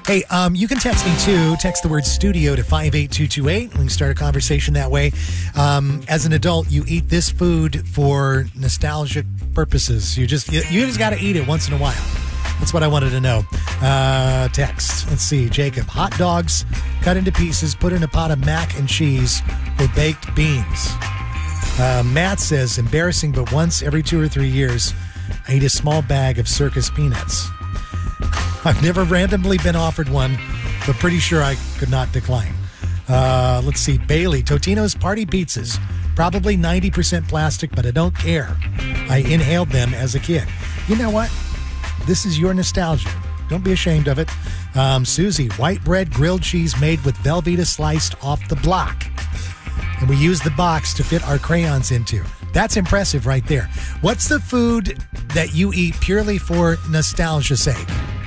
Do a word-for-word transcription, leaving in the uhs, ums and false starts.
Hey, um, you can text me too. Text the word studio to five eight two two eight. We can start a conversation that way. Um, as an adult, you eat this food for nostalgic purposes. You just you, you just got to eat it once in a while. That's what I wanted to know. Uh, text. Let's see. Jacob. Hot dogs cut into pieces, put in a pot of mac and cheese or baked beans. Uh, Matt says, embarrassing, but once every two or three years, I eat a small bag of Circus peanuts. I've never randomly been offered one, but pretty sure I could not decline. Uh, let's see. Bailey. Totino's party pizzas. Probably ninety percent plastic, but I don't care. I inhaled them as a kid. You know what? This is your nostalgia. Don't be ashamed of it. Um, Susie. White bread grilled cheese made with Velveeta sliced off the block. And we use the box to fit our crayons into. That's impressive right there. What's the food that you eat purely for nostalgia's sake?